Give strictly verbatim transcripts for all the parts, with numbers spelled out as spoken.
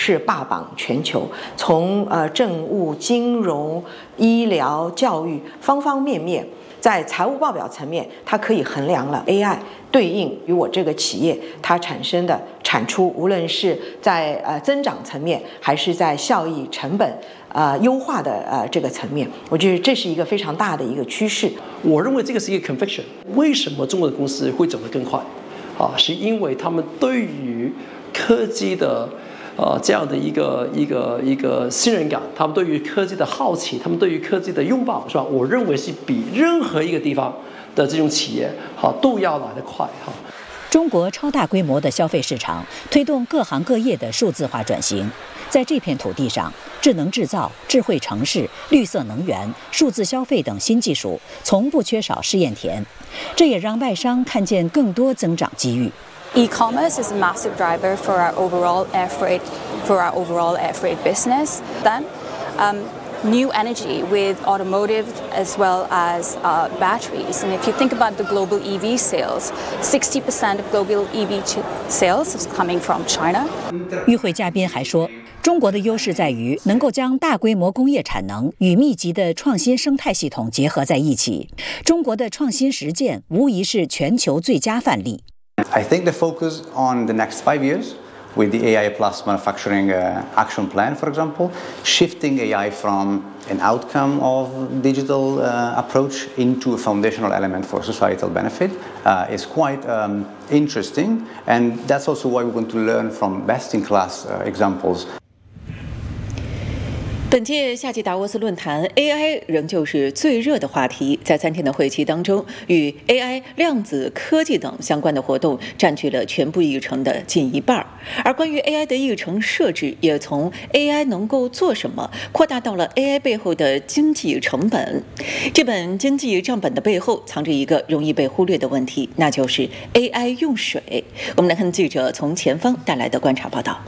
是霸榜全球，从呃政务、金融、医疗、教育方方面面，在财务报表层面，它可以衡量了 A I 对应于我这个企业它产生的产出，无论是在呃增长层面，还是在效益成本呃优化的呃这个层面，我觉得这是一个非常大的一个趋势。 我认为这个是一个 conviction。为什么中国的公司会走得更快？啊，是因为他们对于科技的呃这样的一个一个一个信任感，他们对于科技的好奇，他们对于科技的拥抱，是吧？我认为是比任何一个地方的这种企业哈都要来得快哈。 中国超大规模的消费市场推动各行各业的数字化转型，在这片土地上，智能制造、智慧城市、绿色能源、数字消费等新技术从不缺少试验田，这也让外商看见更多增长机遇。 E-commerce is a massive driver for our overall air freight, for our overall air freight business. Then, um, new energy with automotive as well as uh, batteries. And if you think about the global E V sales, sixty percent of global E V sales is coming from China. 与会嘉宾还说，中国的优势在于能够将大规模工业产能与密集的创新生态系统结合在一起。中国的创新实践无疑是全球最佳范例。 I think the focus on the next five years with the A I plus manufacturing uh, action plan, for example, shifting A I from an outcome of digital uh, approach into a foundational element for societal benefit uh, is quite um, interesting, and that's also why we want to learn from best-in-class uh, examples. 本届夏季达沃斯论坛 A I 仍旧是最热的话题，在三天的会期当中，与 A I、量子科技等相关的活动占据了全部议程的近一半，而关于 A I 的议程设置也从 A I 能够做什么扩大到了 A I 背后的经济成本。这本经济账本的背后藏着一个容易被忽略的问题，那就是 A I 用水。我们来看记者从前方带来的观察报道。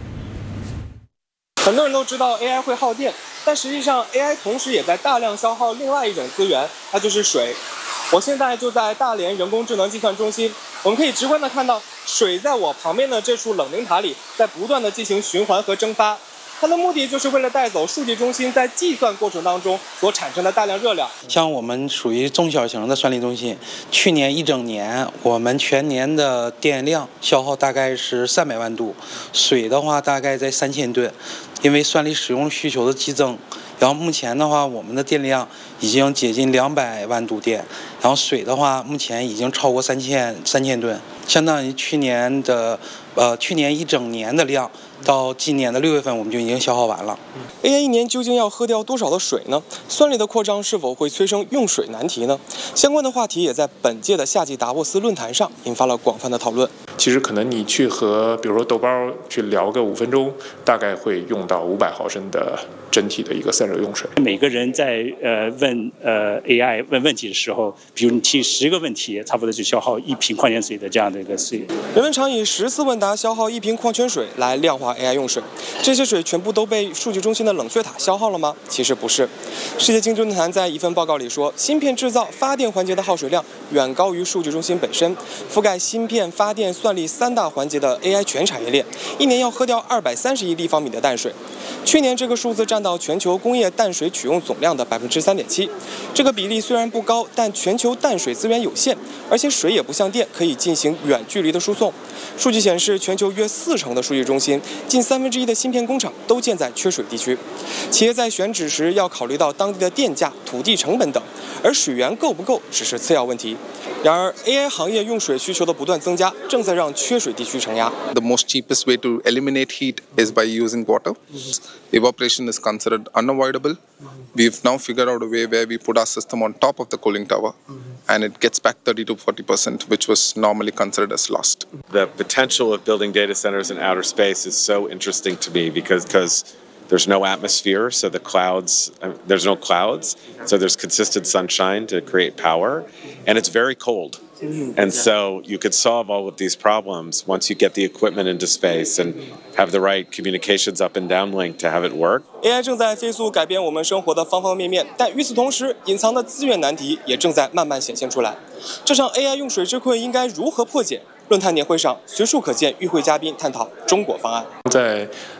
很多人都知道 A I 会耗电，但实际上 A I 同时也在大量消耗另外一种资源，它就是水。我现在就在大连人工智能计算中心，我们可以直观地看到水在我旁边的这处冷凝塔里在不断地进行循环和蒸发。它的目的就是为了带走数据中心在计算过程当中所产生的大量热量。 像我们属于中小型的算力中心，去年一整年我们全年的电量消耗大概是三百万度，水的话大概在三千吨。因为算力使用需求的激增，然后目前的话，我们的电量已经接近两百万度电，然后水的话，目前已经超过三千三千吨，相当于去年的呃去年一整年的量，到今年的六月份我们就已经消耗完了。 A I 一年究竟要喝掉多少的水呢？算力的扩张是否会催生用水难题呢？相关的话题也在本届的夏季达沃斯论坛上引发了广泛的讨论。 其实可能你去和比如说豆包去聊个五分钟，大概会用到五百毫升的整体的一个散热用水。 每个人在呃问呃 A I 问问题的时候，比如你提十个问题，差不多就消耗一瓶矿泉水的这样的一个水。 人们常以十次问答消耗一瓶矿泉水来量化 A I 用水，这些水全部都被数据中心的冷却塔消耗了吗？其实不是。世界经济论坛在一份报告里说，芯片制造、发电环节的耗水量远高于数据中心本身，覆盖芯片、发电、算力三大环节的 A I 全产业链，一年要喝掉二百三十亿立方米的淡水。去年这个数字占到全球工业淡水取用总量的百分之三点七。这个比例虽然不高，但全球淡水资源有限，而且水也不像电可以进行远距离的输送。数据显示，全球约四成的数据中心，近三分之一的芯片工厂都建在缺水地区。企业在选址时要考虑到当地的电价、土地成本等，而水源够不够只是次要问题。然而 ，A I 行业用水需求的不断增加，正在让缺水地区承压。 The most cheapest way to eliminate heat is by using water. Evaporation is considered unavoidable. We've now figured out a way where we put our system on top of the cooling tower, and it gets back thirty to forty percent, which was normally considered as lost. The potential of building data centers in outer space is so interesting to me because because there's no atmosphere, so the clouds, there's no clouds, so there's consistent sunshine to create power, and it's very cold. And so you could solve all of these problems once you get the equipment into space and have the right communications up and downlink to have it work. A I 正在飞速改变我们生活的方方面面，但与此同时，隐藏的资源难题也正在慢慢显现出来。这场 A I 用水之困应该如何破解？论坛年会上，随处可见与会嘉宾探讨中国方案。 在